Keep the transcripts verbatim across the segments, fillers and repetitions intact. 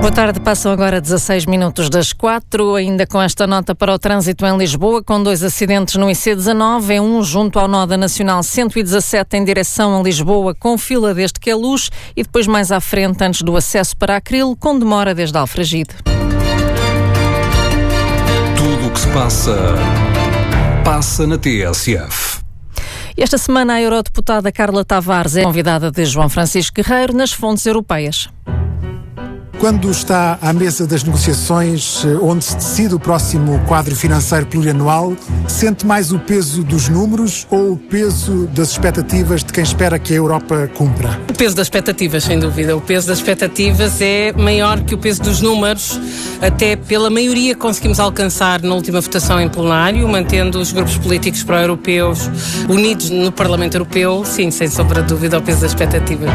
Boa tarde, passam agora dezasseis minutos das quatro, ainda com esta nota para o trânsito em Lisboa, com dois acidentes no I C dezanove, é um junto ao nó da Nacional cento e dezassete em direção a Lisboa, com fila desde Queluz e depois mais à frente, antes do acesso para Acril, com demora desde Alfragide. Tudo o que se passa, passa na T S F. Esta semana a eurodeputada Carla Tavares é convidada de João Francisco Guerreiro nas fontes europeias. Quando está à mesa das negociações, onde se decide o próximo quadro financeiro plurianual, sente mais o peso dos números ou o peso das expectativas de quem espera que a Europa cumpra? O peso das expectativas, sem dúvida. O peso das expectativas é maior que o peso dos números, até pela maioria que conseguimos alcançar na última votação em plenário, mantendo os grupos políticos pró-europeus unidos no Parlamento Europeu. Sim, sem sombra de dúvida, o peso das expectativas.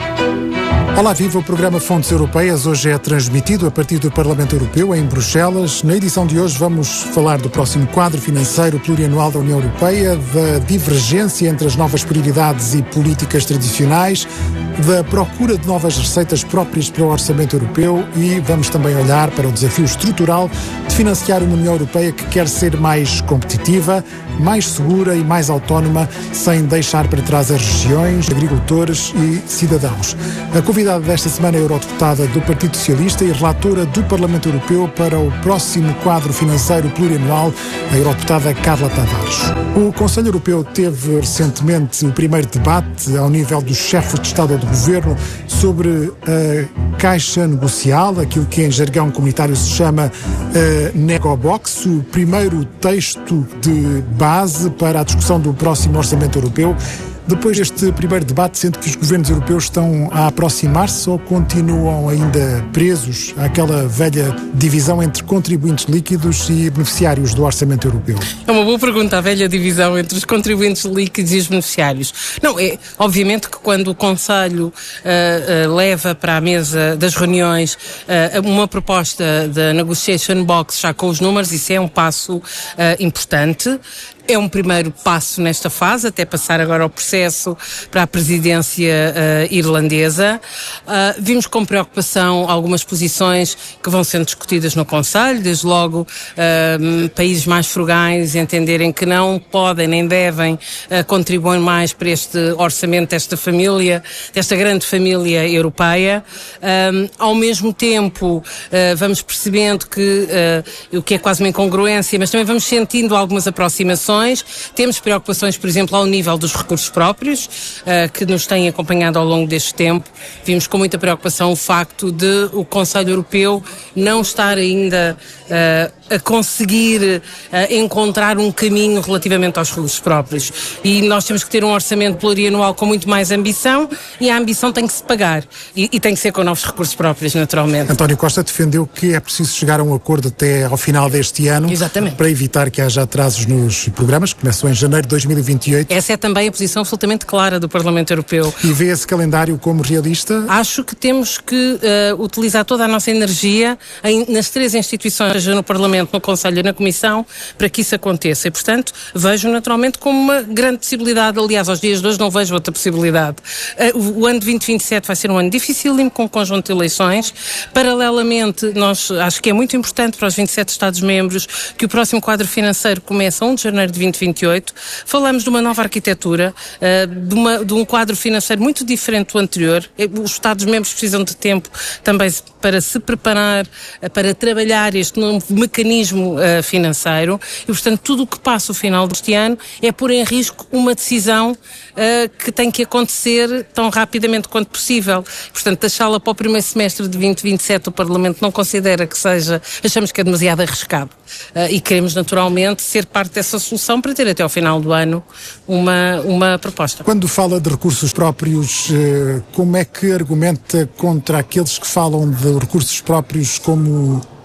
Olá, viva! O programa Fontes Europeias hoje é transmitido a partir do Parlamento Europeu, em Bruxelas. Na edição de hoje vamos falar do próximo quadro financeiro plurianual da União Europeia, da divergência entre as novas prioridades e políticas tradicionais, da procura de novas receitas próprias para o orçamento europeu e vamos também olhar para o desafio estrutural de financiar uma União Europeia que quer ser mais competitiva, mais segura e mais autónoma, sem deixar para trás as regiões, agricultores e cidadãos. A convidada desta semana é a eurodeputada do Partido Socialista e relatora do Parlamento Europeu para o próximo quadro financeiro plurianual, a eurodeputada Carla Tavares. O Conselho Europeu teve recentemente o primeiro debate ao nível dos chefes de Estado ou de Governo sobre a caixa negocial, aquilo que em jargão comunitário se chama uh, Negobox, o primeiro texto de base para a discussão do próximo orçamento europeu. Depois deste primeiro debate, sente que os governos europeus estão a aproximar-se ou continuam ainda presos àquela velha divisão entre contribuintes líquidos e beneficiários do orçamento europeu? É uma boa pergunta, a velha divisão entre os contribuintes líquidos e os beneficiários. Não, é obviamente que quando o Conselho uh, uh, leva para a mesa das reuniões uh, uma proposta da Negotiation Box já com os números, isso é um passo uh, importante. É um primeiro passo nesta fase, até passar agora ao processo para a presidência uh, irlandesa. Uh, vimos com preocupação algumas posições que vão sendo discutidas no Conselho, desde logo uh, países mais frugais entenderem que não podem nem devem uh, contribuir mais para este orçamento desta família, desta grande família europeia. Uh, ao mesmo tempo, uh, vamos percebendo que, uh, o que é quase uma incongruência, mas também vamos sentindo algumas aproximações. Temos preocupações, por exemplo, ao nível dos recursos próprios, uh, que nos têm acompanhado ao longo deste tempo. Vimos com muita preocupação o facto de o Conselho Europeu não estar ainda uh, a conseguir uh, encontrar um caminho relativamente aos recursos próprios. E nós temos que ter um orçamento plurianual com muito mais ambição e a ambição tem que se pagar. E, e tem que ser com novos recursos próprios, naturalmente. António Costa defendeu que é preciso chegar a um acordo até ao final deste ano. Exatamente. Para evitar que haja atrasos nos programas, que começou em janeiro de dois mil e vinte e oito. Essa é também a posição absolutamente clara do Parlamento Europeu. E vê esse calendário como realista? Acho que temos que uh, utilizar toda a nossa energia em, nas três instituições, seja no Parlamento, no Conselho e na Comissão, para que isso aconteça. E, portanto, vejo naturalmente como uma grande possibilidade. Aliás, aos dias de hoje não vejo outra possibilidade. Uh, o, o ano de vinte e vinte e sete vai ser um ano dificílimo, com um conjunto de eleições. Paralelamente, nós acho que é muito importante para os vinte e sete Estados-membros que o próximo quadro financeiro comece a um de janeiro de vinte e vinte e oito. Falamos de uma nova arquitetura, uh, de, uma, de um quadro financeiro muito diferente do anterior. Os Estados-membros precisam de tempo também para se preparar, uh, para trabalhar este novo mecanismo uh, financeiro e, portanto, tudo o que passa o final deste ano é pôr em risco uma decisão uh, que tem que acontecer tão rapidamente quanto possível. Portanto, deixá-la para o primeiro semestre de vinte e vinte e sete, o Parlamento não considera que seja, achamos que é demasiado arriscado uh, e queremos naturalmente ser parte dessa solução para ter até ao final do ano uma, uma proposta. Quando fala de recursos próprios, como é que argumenta contra aqueles que falam de recursos próprios como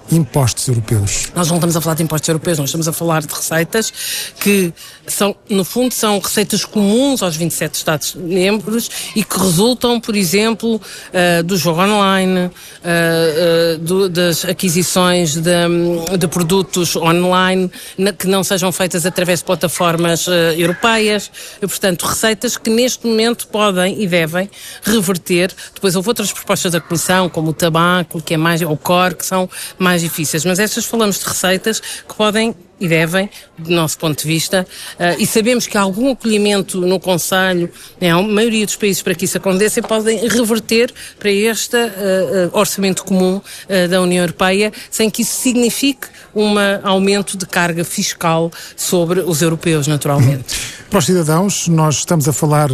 impostos europeus? Nós não estamos a falar de impostos europeus, nós estamos a falar de receitas que são, no fundo, são receitas comuns aos vinte e sete Estados-membros e que resultam, por exemplo, uh, do jogo online, uh, uh, do, das aquisições de, de produtos online na, que não sejam feitas através de plataformas uh, europeias. E, portanto, receitas que neste momento podem e devem reverter. Depois houve outras propostas da Comissão, como o tabaco, que é mais, ou o core, que são mais difíceis. Mas estas falamos de receitas que podem e devem, do nosso ponto de vista, uh, e sabemos que há algum acolhimento no Conselho, né, a maioria dos países para que isso aconteça, podem reverter para este uh, uh, orçamento comum uh, da União Europeia, sem que isso signifique um aumento de carga fiscal sobre os europeus, naturalmente. Para os cidadãos, nós estamos a falar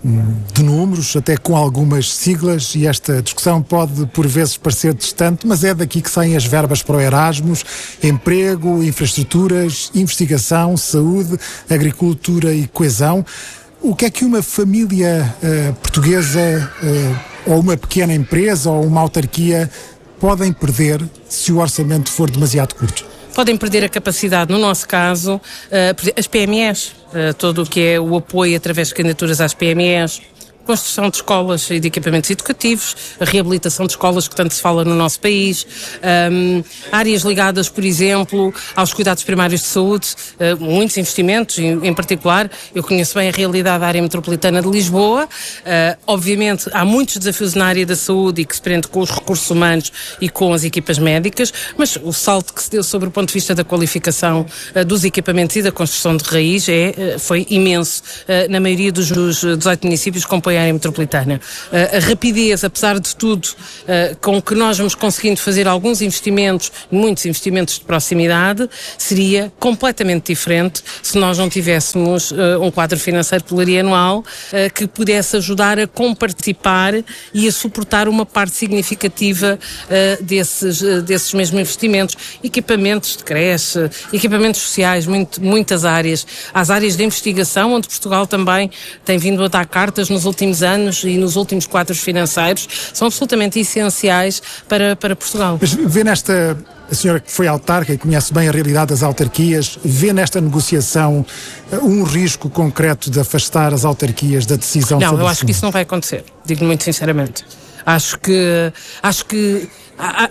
de números, até com algumas siglas, e esta discussão pode por vezes parecer distante, mas é daqui que saem as verbas para o Erasmus, emprego, infraestruturas, investigação, saúde, agricultura e coesão. O que é que uma família uh, portuguesa, uh, ou uma pequena empresa, ou uma autarquia podem perder se o orçamento for demasiado curto? Podem perder a capacidade, no nosso caso, uh, as P M Es, uh, todo o que é o apoio através de candidaturas às P M Es, construção de escolas e de equipamentos educativos, a reabilitação de escolas que tanto se fala no nosso país, um, áreas ligadas, por exemplo, aos cuidados primários de saúde, uh, muitos investimentos, em, em particular, eu conheço bem a realidade da área metropolitana de Lisboa, uh, obviamente há muitos desafios na área da saúde e que se prende com os recursos humanos e com as equipas médicas, mas o salto que se deu sobre o ponto de vista da qualificação uh, dos equipamentos e da construção de raiz é, uh, foi imenso uh, na maioria dos, dos dezoito municípios que compõem a área metropolitana. Uh, a rapidez, apesar de tudo, uh, com que nós vamos conseguindo fazer alguns investimentos, muitos investimentos de proximidade, seria completamente diferente se nós não tivéssemos uh, um quadro financeiro plurianual uh, que pudesse ajudar a comparticipar e a suportar uma parte significativa uh, desses, uh, desses mesmos investimentos. Equipamentos de creche, equipamentos sociais, muito, muitas áreas. As áreas de investigação, onde Portugal também tem vindo a dar cartas nos últimos anos e nos últimos quadros financeiros, são absolutamente essenciais para, para Portugal. Mas vê nesta, a senhora que foi autarca e conhece bem a realidade das autarquias, vê nesta negociação um risco concreto de afastar as autarquias da decisão? Não, sobre eu acho que isso não vai acontecer, digo muito sinceramente. Acho que, acho que, a,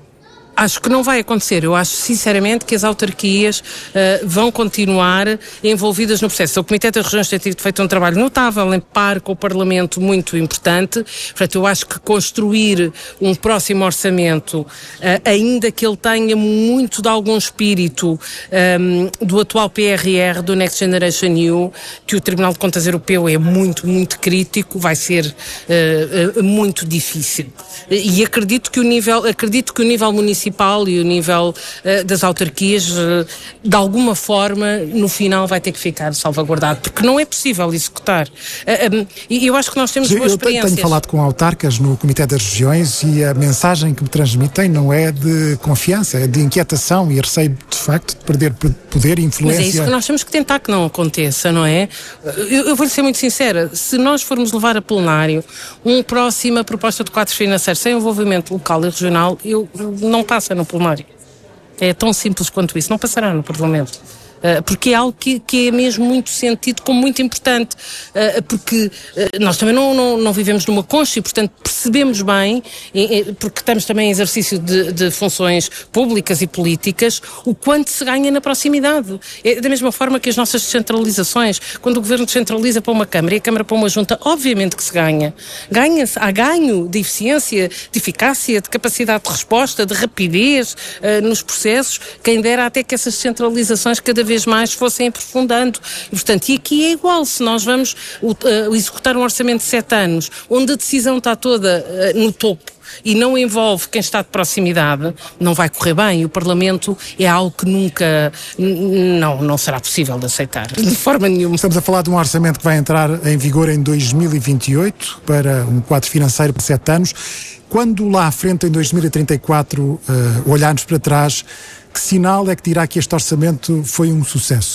Acho que não vai acontecer. Eu acho, sinceramente, que as autarquias uh, vão continuar envolvidas no processo. O Comitê das Regiões tem feito um trabalho notável em par com o Parlamento, muito importante. Portanto, eu acho que construir um próximo orçamento, uh, ainda que ele tenha muito de algum espírito um, do atual P R R, do Next Generation E U, que o Tribunal de Contas Europeu é muito, muito crítico, vai ser uh, uh, muito difícil. E acredito que o nível, acredito que o nível municipal e o nível uh, das autarquias, uh, de alguma forma, no final vai ter que ficar salvaguardado, porque não é possível executar. Uh, um, e eu acho que nós temos boas experiências. Eu tenho falado com autarcas no Comitê das Regiões e a mensagem que me transmitem não é de confiança, é de inquietação e receio, de facto, de perder poder e influência. Mas é isso que nós temos que tentar que não aconteça, não é? Eu, eu vou-lhe ser muito sincera, se nós formos levar a plenário uma próxima proposta de quadro financeiro sem envolvimento local e regional, eu não passo passa no plenário. É tão simples quanto isso. Não passará no Parlamento. Uh, porque é algo que, que é mesmo muito sentido como muito importante, uh, porque uh, nós também não, não, não vivemos numa concha e, portanto, percebemos bem, e, e, porque estamos também em exercício de, de funções públicas e políticas, o quanto se ganha na proximidade. É da mesma forma que as nossas descentralizações, quando o Governo descentraliza para uma Câmara e a Câmara para uma Junta, obviamente que se ganha. Ganha-se, há ganho de eficiência, de eficácia, de capacidade de resposta, de rapidez uh, nos processos, quem dera até que essas descentralizações cada vez mais fossem aprofundando. E, portanto, e aqui é igual, se nós vamos uh, uh, executar um orçamento de sete anos, onde a decisão está toda uh, no topo e não envolve quem está de proximidade, não vai correr bem. E o Parlamento é algo que nunca, n- não, não será possível de aceitar, de forma nenhuma. Estamos a falar de um orçamento que vai entrar em vigor em dois mil e vinte e oito, para um quadro financeiro por sete anos. Quando lá à frente, em dois mil e trinta e quatro, uh, olharmos para trás, que sinal é que dirá que este orçamento foi um sucesso?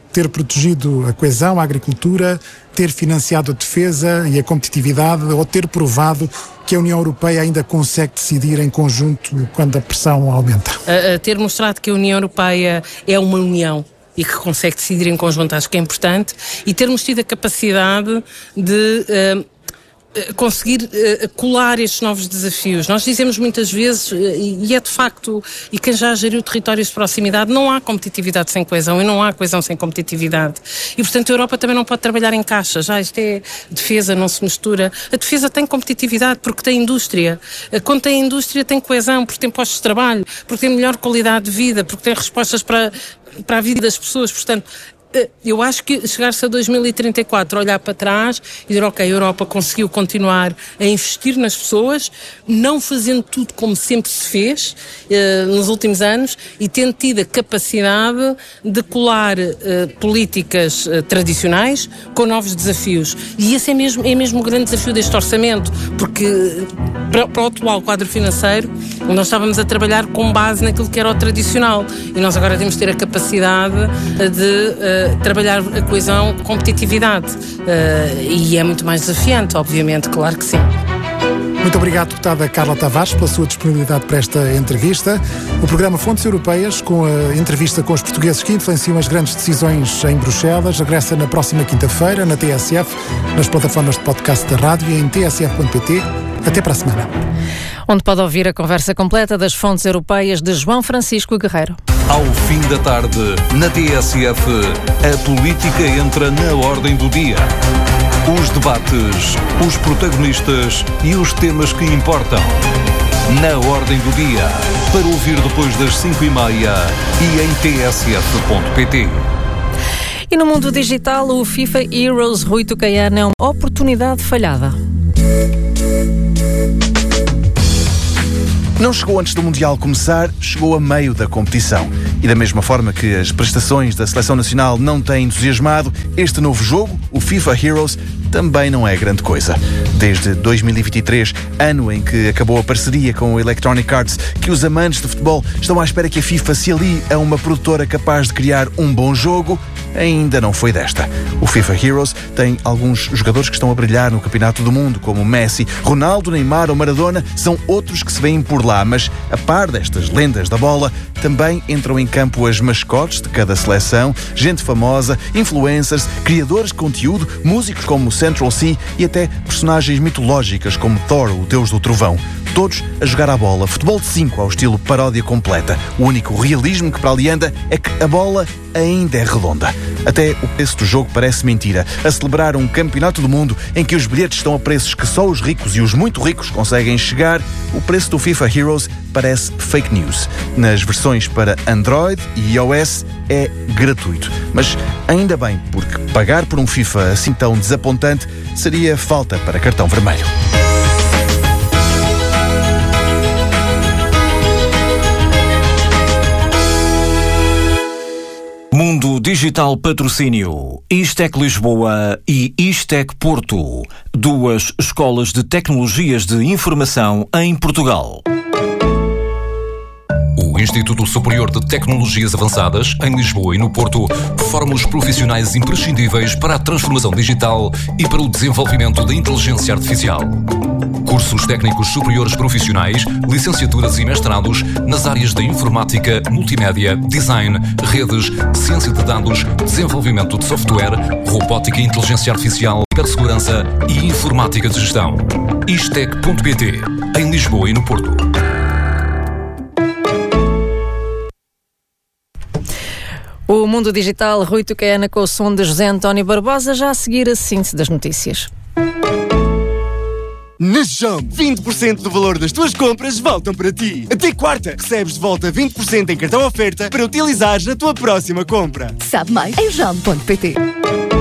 ter protegido a coesão, a agricultura, ter financiado a defesa e a competitividade, ou ter provado que a União Europeia ainda consegue decidir em conjunto quando a pressão aumenta? A, a ter mostrado que a União Europeia é uma união e que consegue decidir em conjunto, acho que é importante, e termos tido a capacidade de uh, conseguir uh, colar estes novos desafios. Nós dizemos muitas vezes, uh, e é de facto, e quem já geriu territórios de proximidade, não há competitividade sem coesão e não há coesão sem competitividade. E, portanto, a Europa também não pode trabalhar em caixas. Já isto é defesa, não se mistura. A defesa tem competitividade porque tem indústria. Quando tem indústria tem coesão, porque tem postos de trabalho, porque tem melhor qualidade de vida, porque tem respostas para, para a vida das pessoas. Portanto, eu acho que chegar-se a dois mil e trinta e quatro, olhar para trás e dizer, ok, a Europa conseguiu continuar a investir nas pessoas, não fazendo tudo como sempre se fez eh, nos últimos anos, e tendo tido a capacidade de colar eh, políticas eh, tradicionais com novos desafios. E esse é mesmo, é mesmo o grande desafio deste orçamento, porque para, para o atual quadro financeiro nós estávamos a trabalhar com base naquilo que era o tradicional, e nós agora temos de ter a capacidade de Uh, trabalhar a coesão, competitividade, uh, e é muito mais desafiante, obviamente, claro que sim. Muito obrigado, deputada Carla Tavares, pela sua disponibilidade para esta entrevista. O programa Fontes Europeias, com a entrevista com os portugueses que influenciam as grandes decisões em Bruxelas, regressa na próxima quinta-feira na T S F, nas plataformas de podcast da rádio e em t s f ponto p t. Até para a semana. Onde pode ouvir a conversa completa das Fontes Europeias de João Francisco Guerreiro. Ao fim da tarde, na T S F, a política entra na ordem do dia. Os debates, os protagonistas e os temas que importam. Na ordem do dia, para ouvir depois das cinco e meia e em t s f ponto p t. E no mundo digital, o FIFA Heroes Rui Tocaiana é uma oportunidade falhada. Não chegou antes do Mundial começar, chegou a meio da competição. E da mesma forma que as prestações da Seleção Nacional não têm entusiasmado, este novo jogo, o FIFA Heroes, também não é grande coisa. Desde dois mil e vinte e três, ano em que acabou a parceria com o Electronic Arts, que os amantes de futebol estão à espera que a FIFA se alie a uma produtora capaz de criar um bom jogo, ainda não foi desta. O FIFA Heroes tem alguns jogadores que estão a brilhar no Campeonato do Mundo, como Messi, Ronaldo, Neymar ou Maradona, são outros que se vêm por lá, mas a par destas lendas da bola, também entram em campo as mascotes de cada seleção, gente famosa, influencers, criadores de conteúdo, músicos como Central C e até personagens mitológicas como Thor, o deus do trovão. Todos a jogar à bola, futebol de cinco ao estilo paródia completa. O único realismo que para ali anda é que a bola ainda é redonda. Até o preço do jogo parece mentira. A celebrar um campeonato do mundo em que os bilhetes estão a preços que só os ricos e os muito ricos conseguem chegar, o preço do FIFA Heroes parece fake news. Nas versões para Android e iOS é gratuito. Mas ainda bem, porque pagar por um FIFA assim tão desapontante seria falta para cartão vermelho. Mundo Digital Patrocínio, Istec Lisboa e Istec Porto, duas escolas de tecnologias de informação em Portugal. O Instituto Superior de Tecnologias Avançadas, em Lisboa e no Porto, forma os profissionais imprescindíveis para a transformação digital e para o desenvolvimento da inteligência artificial. Cursos técnicos superiores profissionais, licenciaturas e mestrados nas áreas da informática, multimédia, design, redes, ciência de dados, desenvolvimento de software, robótica e inteligência artificial, cibersegurança e informática de gestão. Istec ponto p t, em Lisboa e no Porto. O Mundo Digital, Rui Tocaiana com o som de José António Barbosa, já a seguir a síntese das notícias. Na Jump, vinte por cento do valor das tuas compras voltam para ti. Até quarta, recebes de volta vinte por cento em cartão oferta para utilizares na tua próxima compra. Sabe mais em jump ponto p t.